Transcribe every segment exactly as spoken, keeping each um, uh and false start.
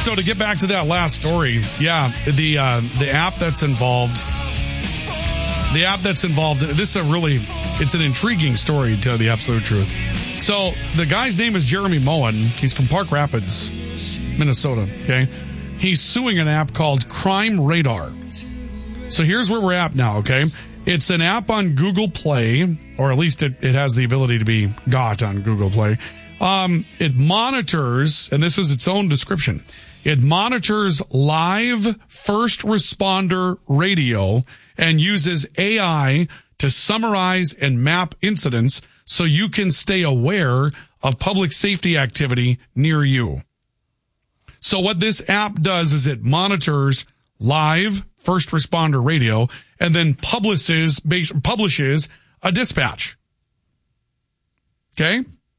So to get back to that last story, yeah, the uh, the app that's involved, the app that's involved, this is a really, it's an intriguing story to tell the absolute truth. So the guy's name is Jeremy Moen. He's from Park Rapids, Minnesota, okay? He's suing an app called Crime Radar. So here's where we're at now, okay? It's an app on Google Play, or at least it, it has the ability to be got on Google Play. Um, it monitors, and this is its own description, it monitors live first responder radio and uses A I to summarize and map incidents so you can stay aware of public safety activity near you. So what this app does is it monitors live first responder radio and then publishes, publishes a dispatch. Okay?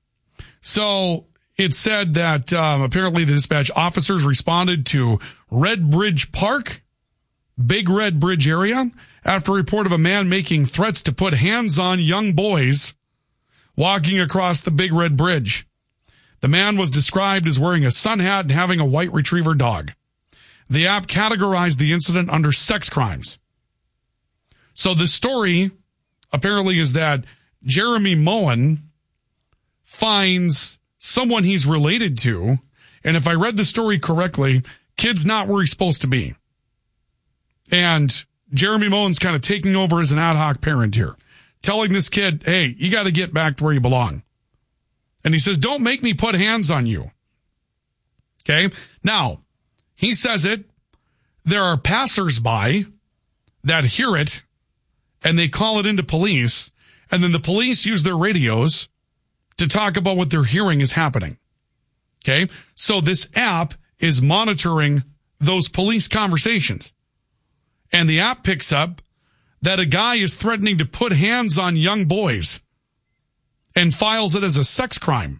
So it said that um, apparently the dispatch officers responded to Red Bridge Park, Big Red Bridge area, after a report of a man making threats to put hands on young boys walking across the Big Red Bridge. The man was described as wearing a sun hat and having a white retriever dog. The app categorized the incident under sex crimes. So the story apparently is that Jeremy Moen finds someone he's related to, and if I read the story correctly, kid's not where he's supposed to be. And Jeremy Moen's kind of taking over as an ad hoc parent here, telling this kid, hey, you got to get back to where you belong. And he says, don't make me put hands on you. Okay? Now, he says it. There are passersby that hear it, and they call it into police, and then the police use their radios to talk about what they're hearing is happening. Okay? So this app is monitoring those police conversations. And the app picks up that a guy is threatening to put hands on young boys and files it as a sex crime.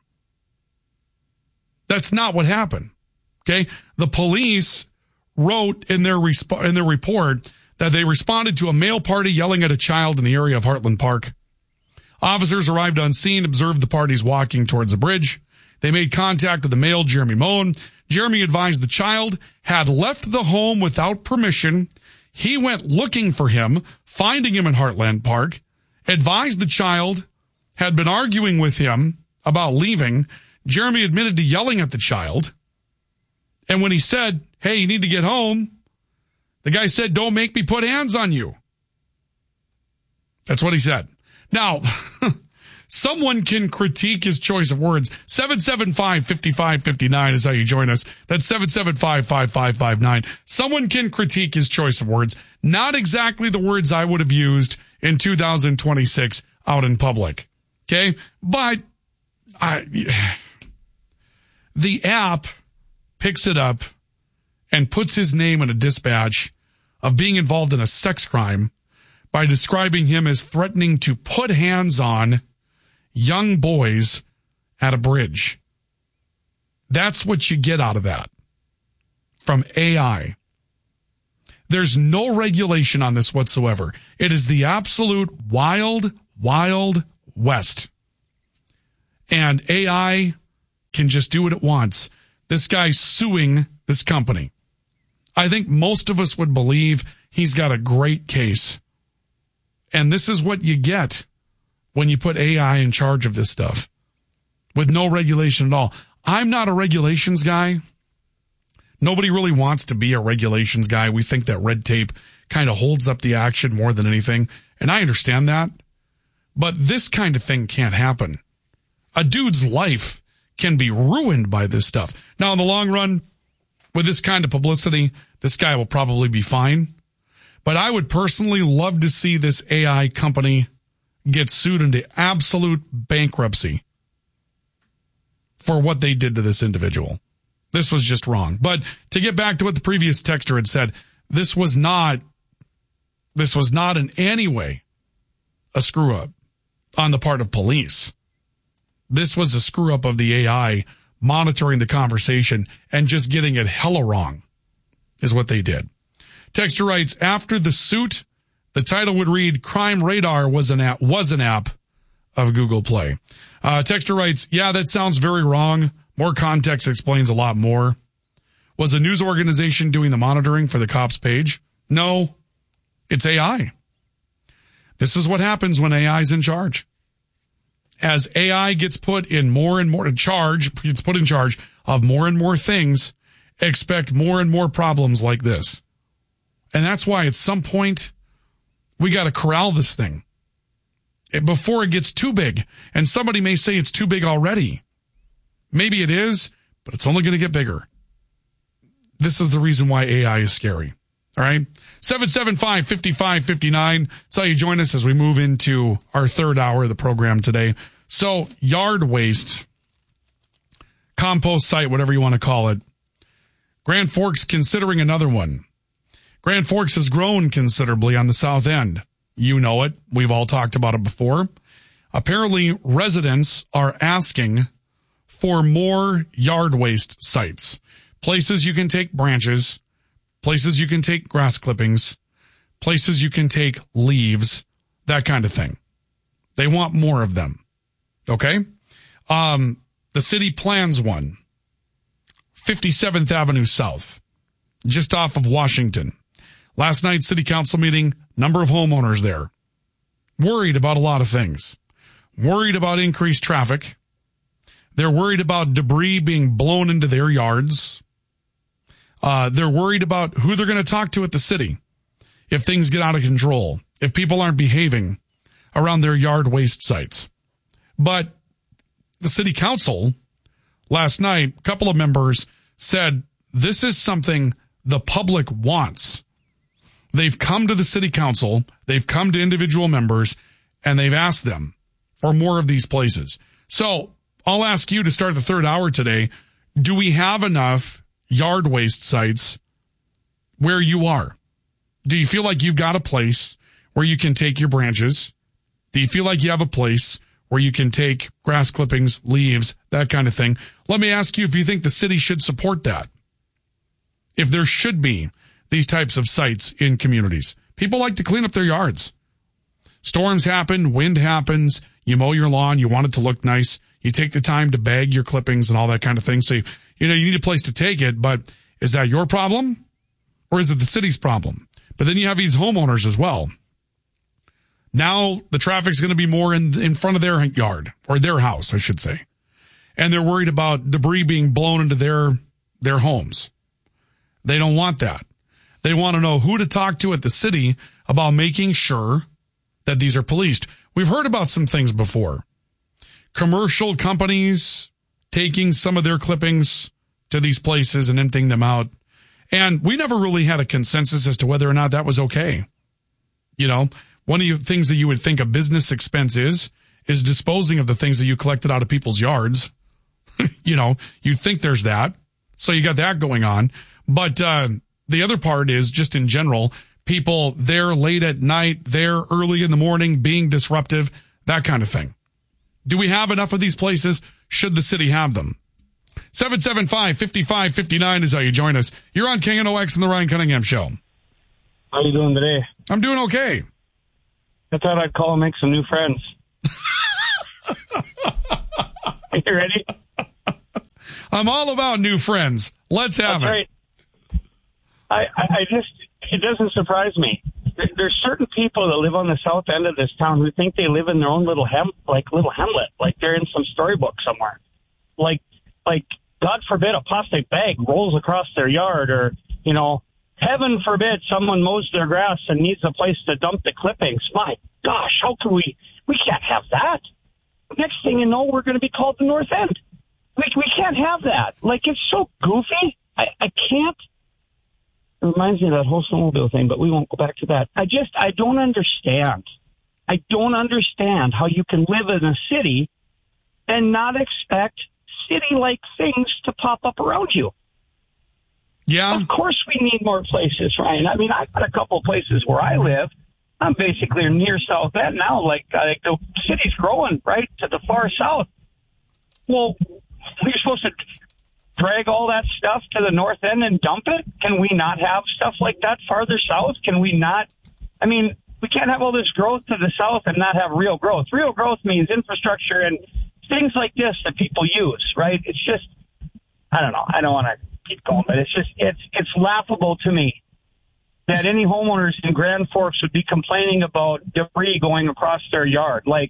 That's not what happened. Okay? The police wrote in their resp- in their report that they responded to a male party yelling at a child in the area of Heartland Park. Officers arrived on scene, observed the parties walking towards the bridge. They made contact with the male, Jeremy Moen. Jeremy advised the child had left the home without permission. He went looking for him, finding him in Heartland Park, advised the child had been arguing with him about leaving. Jeremy admitted to yelling at the child. And when he said, hey, you need to get home, the guy said, don't make me put hands on you. That's what he said. Now, someone can critique his choice of words. seven seven five, five five five nine is how you join us. That's seven seven five, five five five nine. Someone can critique his choice of words. Not exactly the words I would have used in two thousand twenty-six out in public. Okay? But I, the app picks it up and puts his name in a dispatch of being involved in a sex crime by describing him as threatening to put hands on young boys at a bridge. That's what you get out of that from A I. There's no regulation on this whatsoever. It is the absolute wild, wild west. And A I can just do what it wants. This guy's suing this company. I think most of us would believe he's got a great case. And this is what you get when you put A I in charge of this stuff with no regulation at all. I'm not a regulations guy. Nobody really wants to be a regulations guy. We think that red tape kind of holds up the action more than anything. And I understand that. But this kind of thing can't happen. A dude's life can be ruined by this stuff. Now, in the long run, with this kind of publicity, this guy will probably be fine. But I would personally love to see this A I company get sued into absolute bankruptcy for what they did to this individual. This was just wrong. But to get back to what the previous texter had said, this was not, this was not in any way a screw up on the part of police. This was a screw up of the A I monitoring the conversation and just getting it hella wrong is what they did. Texter writes, after the suit, the title would read, Crime Radar was an app, was an app of Google Play. Uh, Texter writes, yeah, that sounds very wrong. More context explains a lot more. Was a news organization doing the monitoring for the cops page? No, it's A I. This is what happens when A I is in charge. As A I gets put in more and more charge, gets put in charge of more and more things, expect more and more problems like this. And that's why at some point we got to corral this thing before it gets too big. And somebody may say it's too big already. Maybe it is, but it's only going to get bigger. This is the reason why A I is scary. All right. seven seven five, five five five nine. That's how you join us as we move into our third hour of the program today. So yard waste, compost site, whatever you want to call it. Grand Forks considering another one. Grand Forks has grown considerably on the south end. You know it. We've all talked about it before. Apparently residents are asking for more yard waste sites. Places you can take branches, places you can take grass clippings, places you can take leaves, that kind of thing. They want more of them. Okay? Um, the city plans one. fifty-seventh Avenue South, just off of Washington. Last night's city council meeting, number of homeowners there. Worried about a lot of things. Worried about increased traffic. They're worried about debris being blown into their yards. Uh, they're worried about who they're going to talk to at the city if things get out of control, if people aren't behaving around their yard waste sites. But the city council last night, a couple of members said this is something the public wants. They've come to the city council, they've come to individual members, and they've asked them for more of these places. So I'll ask you to start the third hour today. Do we have enough yard waste sites where you are? Do you feel like you've got a place where you can take your branches? Do you feel like you have a place where you can take grass clippings, leaves, that kind of thing? Let me ask you if you think the city should support that. If there should be these types of sites in communities. People like to clean up their yards. Storms happen, wind happens, you mow your lawn, you want it to look nice. You take the time to bag your clippings and all that kind of thing. So, you, you know, you need a place to take it, but is that your problem or is it the city's problem? But then you have these homeowners as well. Now the traffic's going to be more in, in front of their yard or their house, I should say. And they're worried about debris being blown into their, their homes. They don't want that. They want to know who to talk to at the city about making sure that these are policed. We've heard about some things before. Commercial companies taking some of their clippings to these places and emptying them out. And we never really had a consensus as to whether or not that was okay. You know, one of the things that you would think a business expense is, is disposing of the things that you collected out of people's yards. You know, you'd think there's that. So you got that going on. But uh, the other part is just in general, people there late at night, there early in the morning, being disruptive, that kind of thing. Do we have enough of these places? Should the city have them? seven seven five, five five five nine is how you join us. You're on K N O X and the Ryan Cunningham Show. How you doing today? I'm doing okay. I thought I'd call and make some new friends. Are you ready? I'm all about new friends. Let's have That's it. Right. I, I, I just, it doesn't surprise me. There, there's certain people that live on the south end of this town who think they live in their own little hem, like little hamlet, like they're in some storybook somewhere. Like, like, God forbid a plastic bag rolls across their yard, or, you know, heaven forbid someone mows their grass and needs a place to dump the clippings. My gosh, how can we, we can't have that. Next thing you know, we're going to be called the North End. We, we can't have that. Like, it's so goofy. I, I can't. It reminds me of that whole snowmobile thing, but we won't go back to that. I just, I don't understand. I don't understand how you can live in a city and not expect city-like things to pop up around you. Yeah. Of course we need more places, Ryan. I mean, I've got a couple of places where I live. I'm basically near South End now. Like, like the city's growing right to the far south. Well, we're supposed to drag all that stuff to the North End and dump it? Can we not have stuff like that farther south? Can we not? I mean, we can't have all this growth to the south and not have real growth. Real growth means infrastructure and things like this that people use, right? It's just, I don't know. I don't want to keep going, but it's just, it's, it's laughable to me that any homeowners in Grand Forks would be complaining about debris going across their yard. Like,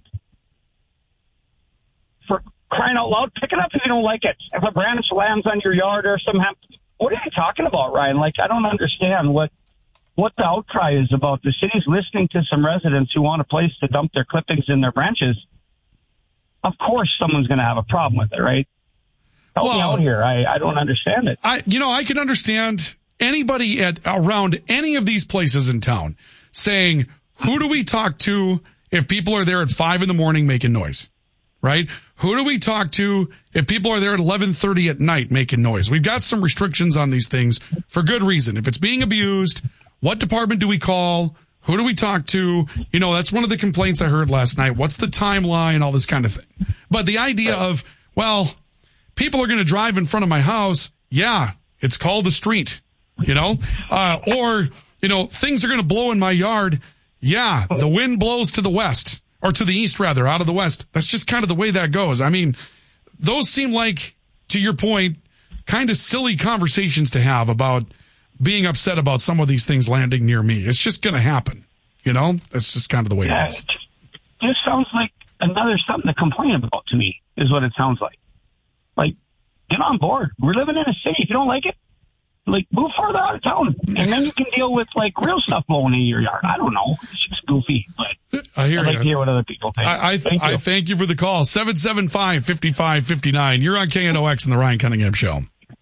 for crying out loud, pick it up if you don't like it. If a branch lands on your yard or some, what are you talking about, Ryan? Like, I don't understand what, what the outcry is about. The city's listening to some residents who want a place to dump their clippings in their branches. Of course someone's going to have a problem with it, right? Help well, me out here. I, I don't understand it. I, you know, I can understand anybody at around any of these places in town saying, who do we talk to if people are there at five in the morning making noise, right? Who do we talk to if people are there at eleven thirty at night making noise? We've got some restrictions on these things for good reason. If it's being abused, what department do we call? Who do we talk to? You know, that's one of the complaints I heard last night. What's the timeline? All this kind of thing. But the idea of, well, people are going to drive in front of my house. Yeah, it's called a street, you know, uh, or, you know, things are going to blow in my yard. Yeah, the wind blows to the west or to the east, rather, out of the west. That's just kind of the way that goes. I mean, those seem like, to your point, kind of silly conversations to have about being upset about some of these things landing near me. It's just going to happen. You know, that's just kind of the way yeah, it is. This sounds like another something to complain about to me, is what it sounds like. Like, get on board. We're living in a city. If you don't like it, like, move farther out of town. And then you can deal with, like, real stuff blowing in your yard. I don't know. It's just goofy. But I hear I'd like you. to hear what other people think. I, I, thank, I you. thank you for the call. seven seven five, five five five nine. You're on K N O X and the Ryan Cunningham Show.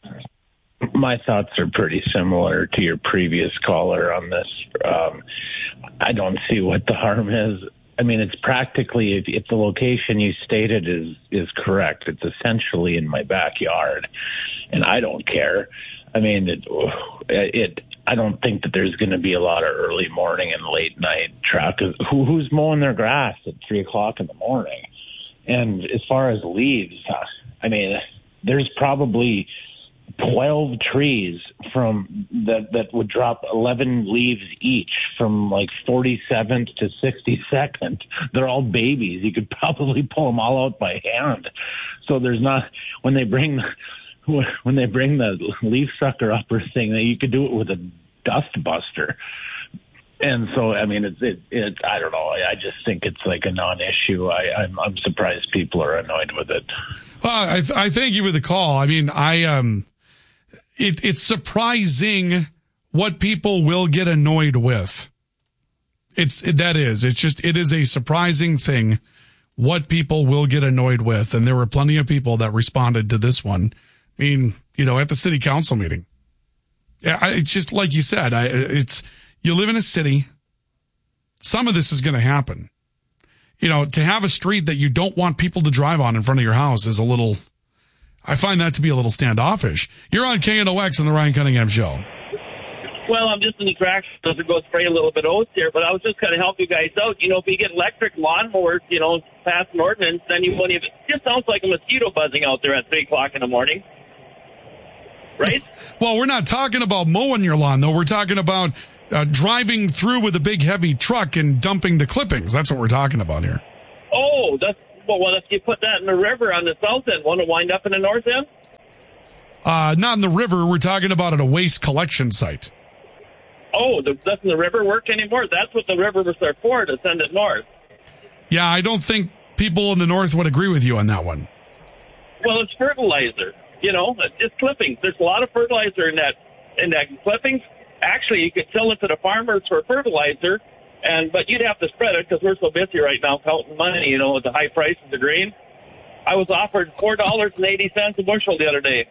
My thoughts are pretty similar to your previous caller on this. Um, I don't see what the harm is. I mean, it's practically, if, if the location you stated is, is correct, it's essentially in my backyard, and I don't care. I mean, it, it I don't think that there's going to be a lot of early morning and late night traffic. Who, who's mowing their grass at three o'clock in the morning? And as far as leaves, I mean, there's probably twelve trees from that that would drop eleven leaves each from like forty-seventh to sixty-second. They're all babies. You could probably pull them all out by hand. So there's not, when they bring when they bring the leaf sucker upper thing, that you could do it with a dust buster. And so, I mean, it's, it, it, I don't know. I, I just think it's like a non-issue. I, I'm, I'm surprised people are annoyed with it. Well, I, I thank you for the call. I mean, I, um, it, it's surprising what people will get annoyed with. It's, that is, it's just, it is a surprising thing what people will get annoyed with. And there were plenty of people that responded to this one. I mean, you know, at the city council meeting. Yeah, I, it's just like you said, I, it's, you live in a city. Some of this is going to happen. You know, to have a street that you don't want people to drive on in front of your house is a little, I find that to be a little standoffish. You're on K N O X and the Ryan Cunningham Show. Well, I'm just in the track to go spray a little bit of oats here, but I was just going to help you guys out. You know, if you get electric lawnmowers, you know, pass an ordinance, then you won't even, it just sounds like a mosquito buzzing out there at three o'clock in the morning. Right? Well, we're not talking about mowing your lawn, though. We're talking about uh, driving through with a big, heavy truck and dumping the clippings. That's what we're talking about here. Oh, that's, well, well, if you put that in the river on the south end, won't it wind up in the north end? Uh, not in the river. We're talking about at a waste collection site. Oh, the, doesn't the river work anymore? That's what the rivers are for, to send it north. Yeah, I don't think people in the north would agree with you on that one. Well, it's fertilizer. You know, it's clippings. There's a lot of fertilizer in that in that clippings. Actually, you could sell it to the farmers for fertilizer, and but you'd have to spread it because we're so busy right now counting money, you know, with the high prices of grain. I was offered four dollars and eighty cents a bushel the other day.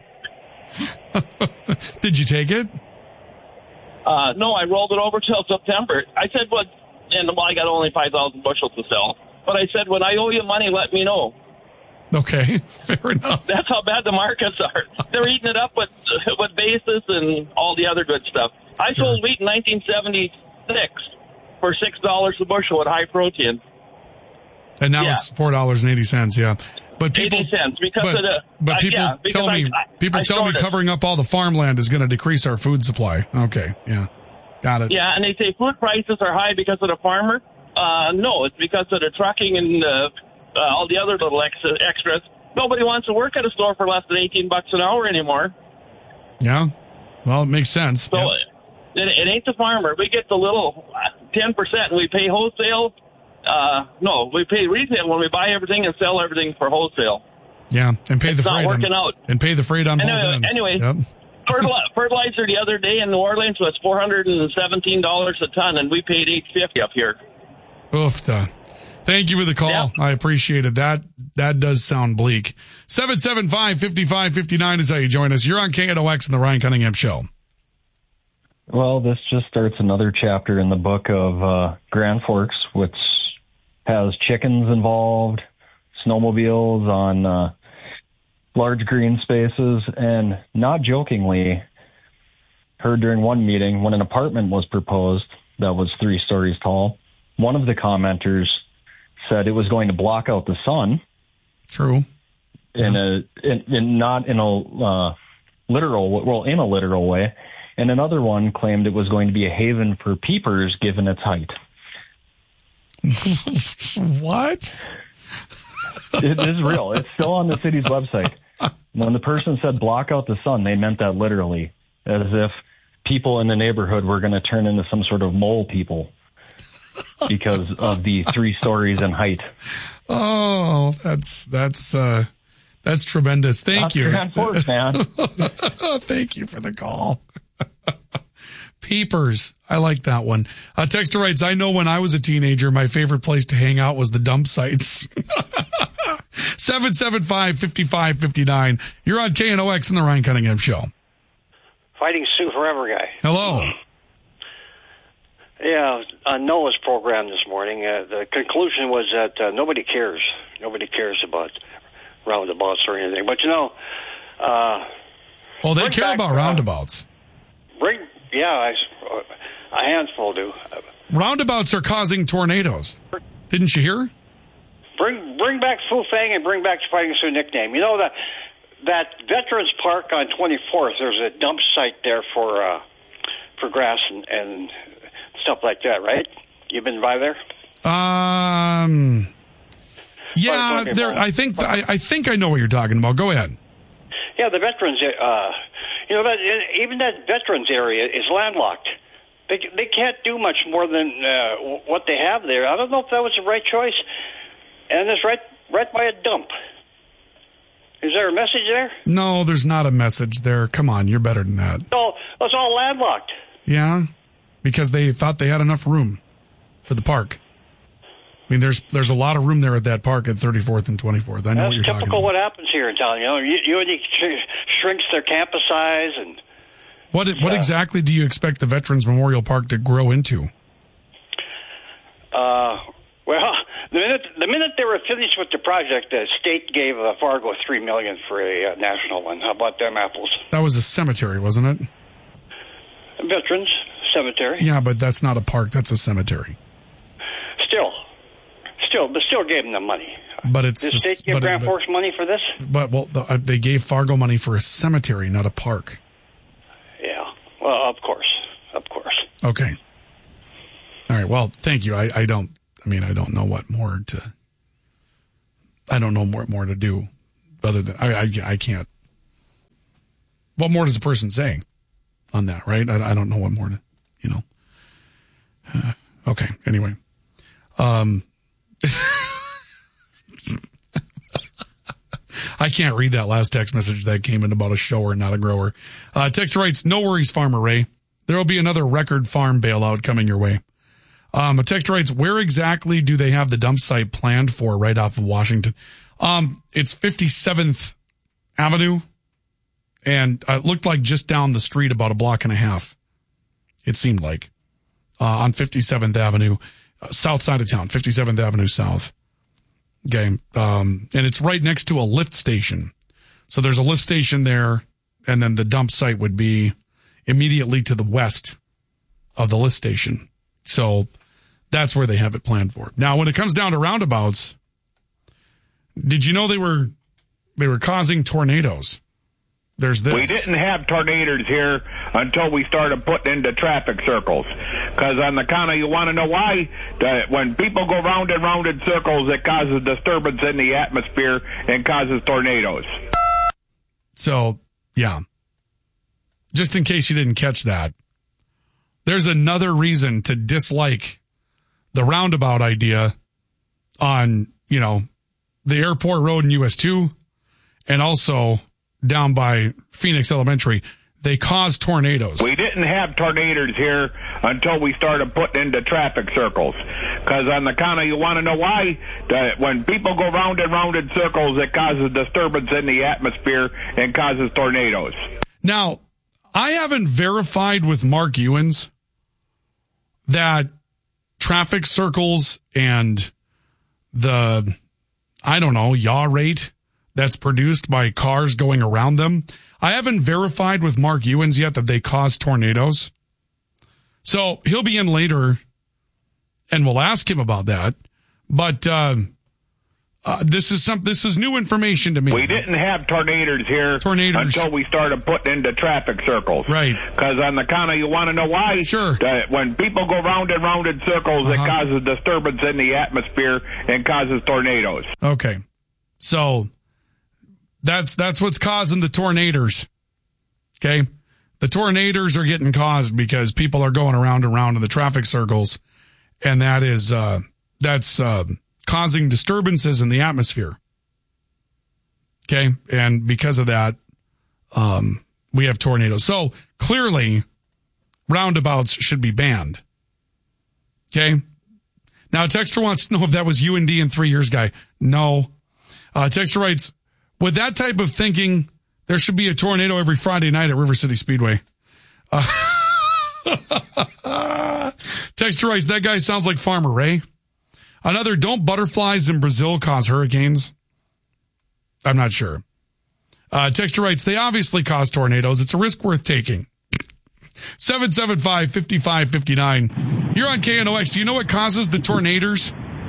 Did you take it? Uh, no, I rolled it over till September. I said, "What?" And well, I got only five thousand bushels to sell. But I said, "When I owe you money, let me know." Okay, fair enough. That's how bad the markets are. They're eating it up with with basis and all the other good stuff. I sure. sold wheat in nineteen seventy-six for six dollars a bushel at high protein. And now yeah. it's four dollars and eighty cents. Yeah, but people, eighty cents because but, of the. But uh, people yeah, tell me, I, people I tell me covering up all the farmland is going to decrease our food supply. Okay, yeah, got it. Yeah, and they say food prices are high because of the farmer. Uh, no, it's because of the trucking and uh, uh, all the other little ex- extras. Nobody wants to work at a store for less than eighteen bucks an hour anymore. Yeah. Well, it makes sense. So yep. it, it ain't the farmer. We get the little ten percent and we pay wholesale. Uh, no, we pay retail when we buy everything and sell everything for wholesale. Yeah, and pay it's the freight. Not working on, out. And pay the freight on anyway, both ends. Anyway, yep. fertilizer the other day in New Orleans was four hundred seventeen dollars a ton, and we paid eight fifty up here. Oof. Uh, thank you for the call. Yep. I appreciate it. That that does sound bleak. seven seven five, five five five nine is how you join us. You're on K N O X and the Ryan Cunningham Show. Well, this just starts another chapter in the book of uh, Grand Forks, which has chickens involved, snowmobiles on uh, large green spaces, and not jokingly, heard during one meeting when an apartment was proposed that was three stories tall, one of the commenters said it was going to block out the sun. True. In yeah. a in, in not in a uh, literal well in a literal way, and another one claimed it was going to be a haven for peepers given its height. What? It is real. It's still on the city's website. When the person said block out the sun, they meant that literally, as if people in the neighborhood were going to turn into some sort of mole people because of the three stories in height. Oh, that's that's uh, that's tremendous. Thank that's you. Grand Forks, man. Thank you for the call. Peepers. I like that one. Uh, Texter writes, I know when I was a teenager, my favorite place to hang out was the dump sites. seven seven five, five five five nine. You're on K N O X and the Ryan Cunningham Show. Fighting Sioux Forever guy. Hello. Yeah, on Noah's program this morning, uh, the conclusion was that uh, nobody cares. Nobody cares about roundabouts or anything. But, you know... Uh, well, they care about roundabouts. Bring... Yeah, I, a handful do. Roundabouts are causing tornadoes. Didn't you hear? Bring bring back Fu Fang and bring back the Fighting Sioux nickname. You know, that that Veterans Park on twenty-fourth, there's a dump site there for uh, for grass and, and stuff like that, right? You've been by there? Um, yeah, there. I think I, I think I know what you're talking about. Go ahead. Yeah, the veterans. Uh, you know that even that veterans area is landlocked. They they can't do much more than uh, what they have there. I don't know if that was the right choice. And it's right right by a dump. Is there a message there? No, there's not a message there. Come on, you're better than that. So it's all landlocked. Yeah, because they thought they had enough room for the park. I mean, there's there's a lot of room there at that park at thirty-fourth and twenty-fourth. I know That's what you're talking about. That's typical what happens here in town. You know, U N D shrinks their campus size and. What what uh, exactly do you expect the Veterans Memorial Park to grow into? Uh, well, the minute the minute they were finished with the project, the state gave uh, Fargo three million for a uh, national one. How about them apples? That was a cemetery, wasn't it? Veterans Cemetery. Yeah, but that's not a park. That's a cemetery. Still, still, but still gave them the money. But it's did the state give but, Grand but, Forks money for this? But well, the, uh, they gave Fargo money for a cemetery, not a park. Yeah. Well, of course, of course. Okay. All right. Well, thank you. I, I don't. I mean, I don't know what more to. I don't know more more to do, other than I. I, I can't. What more does a person say on that? Right. I, I don't know what more to. You know. Uh, okay. Anyway. Um. I can't read that last text message that came in about a shower, not a grower. Uh, text writes, no worries, Farmer Ray. There will be another record farm bailout coming your way. Um, a text writes, where exactly do they have the dump site planned for right off of Washington? Um, it's fifty-seventh Avenue, and it looked like just down the street about a block and a half. It seemed like uh, on fifty-seventh Avenue, uh, south side of town, fifty-seventh Avenue South. Okay. Um, and it's right next to a lift station. So there's a lift station there, and then the dump site would be immediately to the west of the lift station. So that's where they have it planned for. Now, when it comes down to roundabouts, did you know they were, they were causing tornadoes? There's this. We didn't have tornadoes here until we started putting into traffic circles. Because on the count of, you want to know why? That when people go round and round in circles, it causes disturbance in the atmosphere and causes tornadoes. So, yeah. just in case you didn't catch that, there's another reason to dislike the roundabout idea on, you know, the airport road in U S two and also down by Phoenix Elementary. They cause tornadoes. We didn't have tornadoes here until we started putting into traffic circles. Because on the counter, you want to know why? That when people go round and round in circles, it causes disturbance in the atmosphere and causes tornadoes. Now, I haven't verified with Mark Ewens that traffic circles and the, I don't know, yaw rate that's produced by cars going around them. I haven't verified with Mark Ewens yet that they cause tornadoes. So he'll be in later and we'll ask him about that. But uh, uh, this is some this is new information to me. We didn't have tornadoes here tornadoes. until we started putting into traffic circles. Right. Because on the counter, you want to know why? Sure. That when people go round and round in circles, Uh-huh. it causes disturbance in the atmosphere and causes tornadoes. Okay. So that's that's what's causing the tornadoes. Okay. The tornadoes are getting caused because people are going around and around in the traffic circles, and that is uh, that's uh, causing disturbances in the atmosphere. Okay, and because of that, um, we have tornadoes. So clearly, roundabouts should be banned. Okay. Now, Texter wants to know if that was U N D in three years, guy. No. Uh, Texter writes, with that type of thinking, there should be a tornado every Friday night at River City Speedway. Uh, Texter writes, that guy sounds like Farmer Ray. Another, don't butterflies in Brazil cause hurricanes? I'm not sure. Uh, Texter writes, they obviously cause tornadoes. It's a risk worth taking. seven seven five, five five five nine. You're on K N O X. Do you know what causes the tornadoes?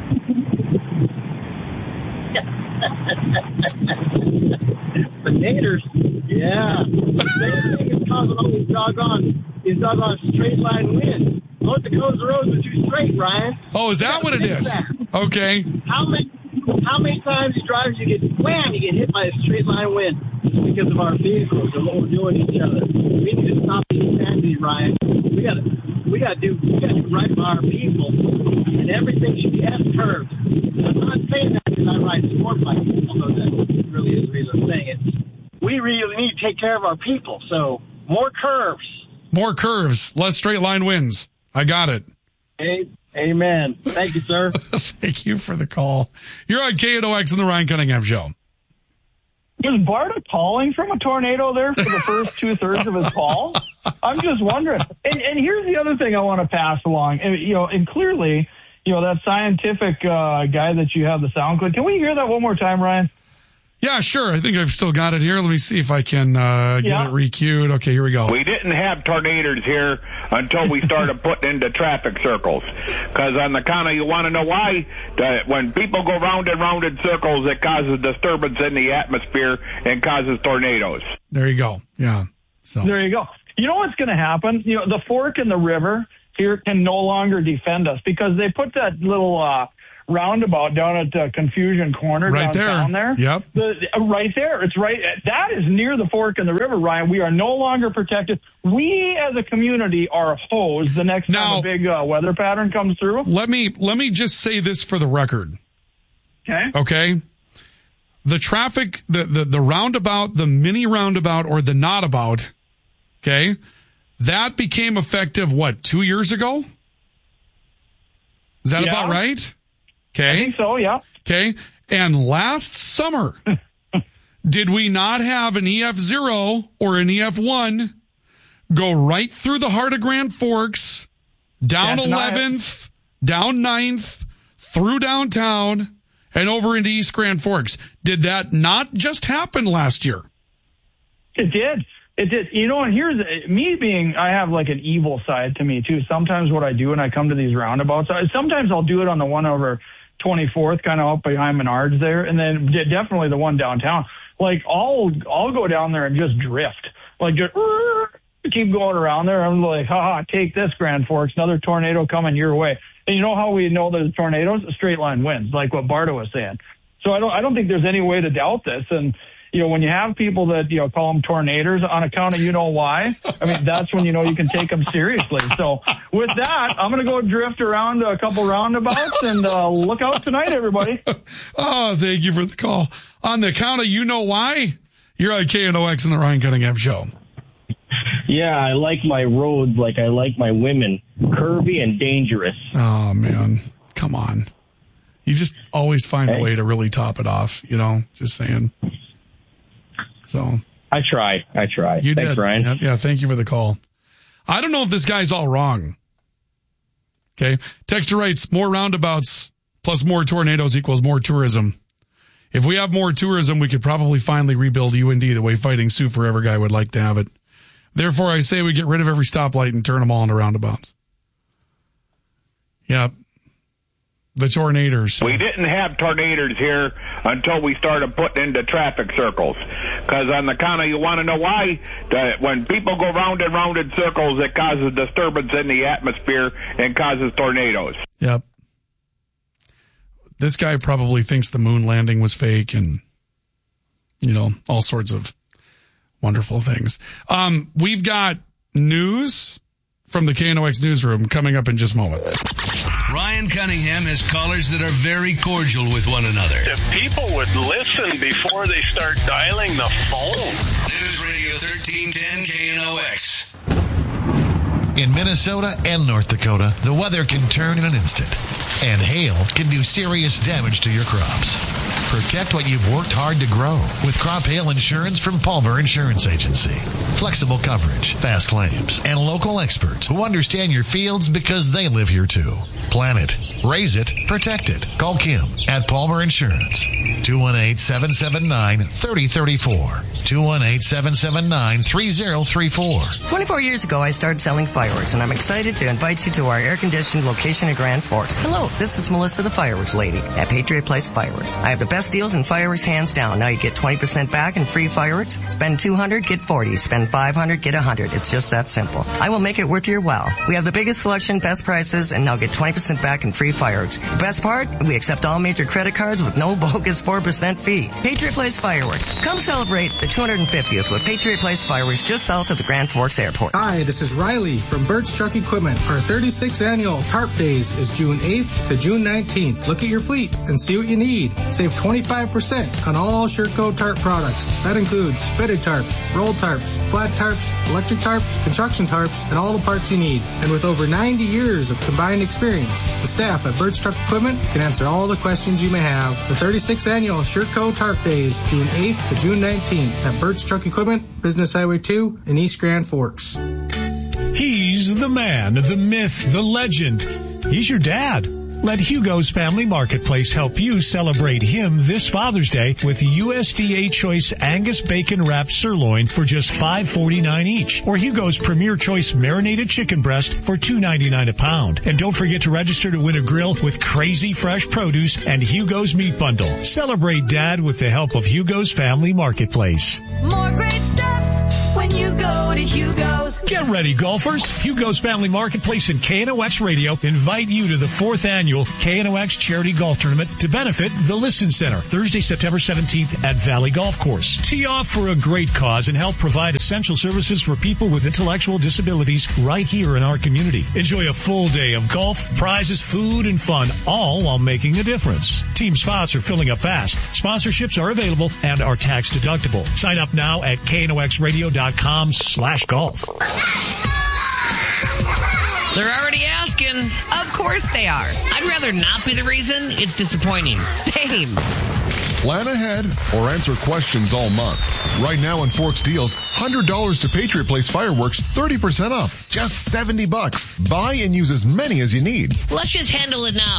Tornadoes, yeah. The thing is causing all these doggone, these doggone straight line winds. North Dakota's roads are too straight, Ryan. Oh, is that what it is? That. Okay. How many, how many times you drivers you get wham, you get hit by a straight line wind because of our vehicles and what we're doing to each other. We need to stop these insanity, Ryan. We got to, we got to do, we got to do right by our people, and everything should be S-curved. I'm not saying that because I ride sport bikes, although that really is the reason I'm saying it. We really need to take care of our people, so more curves. More curves, less straight line winds. I got it. Hey, amen. Thank you, sir. Thank you for the call. You're on K N O X and the Ryan Cunningham Show. Was Barta calling from a tornado there for the first two-thirds of his call? I'm just wondering. And, and here's the other thing I want to pass along. And, you know, and clearly, you know, that scientific uh, guy that you have the sound clip. Can we hear that one more time, Ryan? Yeah, sure. I think I've still got it here. Let me see if I can uh, get Yeah. it re-queued. Okay, here we go. We didn't have tornadoes here until we started putting into traffic circles. Because on the counter, you want to know why? That when people go round and round in circles, it causes disturbance in the atmosphere and causes tornadoes. There you go. Yeah. So There you go. You know what's going to happen? You know, the fork in the river here can no longer defend us because they put that little uh, roundabout down at uh, Confusion Corner Right downtown there. there. Yep. The, uh, right there. It's right. That is near the fork in the river, Ryan. We are no longer protected. We as a community are hosed the next Now- time a big uh, weather pattern comes through. let me let me just say this for the record. Okay. Okay. The traffic, the, the, the roundabout, the mini roundabout or the not about, okay, that became effective, what, two years ago? Is that Yeah. about right? I Okay. think so, yeah. Okay. And last summer, did we not have an E F zero or an E F one go right through the heart of Grand Forks, down Can't deny it. eleventh, down ninth, through downtown, and over into East Grand Forks? Did that not just happen last year? It did. It did. You know, and here's me being, I have like an evil side to me too. Sometimes what I do when I come to these roundabouts, I, sometimes I'll do it on the one over twenty-fourth, kind of up behind Menards there. And then de- definitely the one downtown. Like I'll, I'll go down there and just drift, like just keep going around there. I'm like, haha, take this, Grand Forks, another tornado coming your way. And you know how we know there's tornadoes? Straight line winds, like what Barta was saying. So I don't, I don't think there's any way to doubt this. And, you know, when you have people that, you know, call them tornadoes on account of you know why, I mean, that's when you know you can take them seriously. So with that, I'm going to go drift around a couple roundabouts and uh, look out tonight, everybody. Oh, thank you for the call. On the account of you know why, you're on K N O X and the Ryan Cunningham Show. Yeah, I like my roads like I like my women. Curvy and dangerous. Oh, man. Come on. You just always find hey. a way to really top it off, you know, just saying. So I try. I try. You Thanks, did. Ryan. Yeah, yeah, thank you for the call. I don't know if this guy's all wrong. Okay. Texter writes, more roundabouts plus more tornadoes equals more tourism. If we have more tourism, we could probably finally rebuild U N D the way Fighting Sioux Forever guy would like to have it. Therefore, I say we get rid of every stoplight and turn them all into roundabouts. Yeah. The tornadoes. We didn't have tornadoes here until we started putting into traffic circles. Because on the count of, you want to know why? That when people go round and round in circles, it causes disturbance in the atmosphere and causes tornadoes. Yep. This guy probably thinks the moon landing was fake and, you know, all sorts of wonderful things. Um, we've got news from the K N O X newsroom coming up in just a moment. Ryan Cunningham has callers that are very cordial with one another. If people would listen before they start dialing the phone. News Radio thirteen ten K N O X. In Minnesota and North Dakota, the weather can turn in an instant, and hail can do serious damage to your crops. Protect what you've worked hard to grow with crop hail insurance from Palmer Insurance Agency. Flexible coverage, fast claims, and local experts who understand your fields because they live here too. Plan it, raise it, protect it. Call Kim at Palmer Insurance. two one eight, seven seven nine, three zero three four. two one eight, seven seven nine, three zero three four. twenty-four years ago, I started selling fireworks, and I'm excited to invite you to our air-conditioned location in Grand Forks. Hello, this is Melissa, the fireworks lady at Patriot Place Fireworks. I have the best deals in fireworks, hands down. Now you get twenty percent back in free fireworks. Spend two hundred dollars, get forty dollars. Spend five hundred dollars, get one hundred dollars. It's just that simple. I will make it worth your while. We have the biggest selection, best prices, and now get twenty percent back in free fireworks. The best part? We accept all major credit cards with no bogus four percent fee. Patriot Place Fireworks. Come celebrate the two hundred fiftieth with Patriot Place Fireworks just south of the Grand Forks Airport. Hi, this is Riley from Bird's Truck Equipment. Our thirty-sixth annual TARP Days is June eighth to June nineteenth. Look at your fleet and see what you need. Save twenty-five percent on all Sherco tarp products. That includes fitted tarps, roll tarps, flat tarps, electric tarps, construction tarps, and all the parts you need. And with over ninety years of combined experience, the staff at Bird's Truck Equipment can answer all the questions you may have. The thirty-sixth annual Sherco TARP Days, June eighth to June nineteenth at Bird's Truck Equipment, Business Highway two in East Grand Forks. He's the man, the myth, the legend. He's your dad. Let Hugo's Family Marketplace help you celebrate him this Father's Day with U S D A Choice Angus Bacon Wrapped Sirloin for just five forty-nine each, or Hugo's Premier Choice Marinated Chicken Breast for two ninety-nine a pound. And don't forget to register to win a grill with crazy fresh produce and Hugo's Meat Bundle. Celebrate Dad with the help of Hugo's Family Marketplace. More great stuff when you go to Hugo's. Get ready, golfers. Hugo's Family Marketplace and K N O X Radio invite you to the fourth annual K N O X Charity Golf Tournament to benefit the Listen Center, Thursday, September seventeenth at Valley Golf Course. Tee off for a great cause and help provide essential services for people with intellectual disabilities right here in our community. Enjoy a full day of golf, prizes, food, and fun, all while making a difference. Team spots are filling up fast. Sponsorships are available and are tax deductible. Sign up now at knoxradio.com slash golf. They're already asking. Of course they are. I'd rather not be the reason. It's disappointing. Same. Plan ahead or answer questions all month. Right now in Forks Deals, one hundred dollars to Patriot Place Fireworks, thirty percent off. Just seventy bucks. Buy and use as many as you need. Let's just handle it now.